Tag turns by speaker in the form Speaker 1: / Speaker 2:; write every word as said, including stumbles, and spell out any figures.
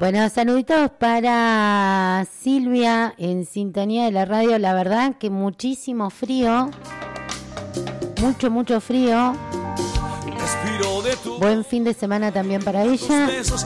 Speaker 1: Bueno, saluditos para Silvia en sintonía de la radio. La verdad que muchísimo frío, mucho, mucho frío. Buen fin de semana también para ella.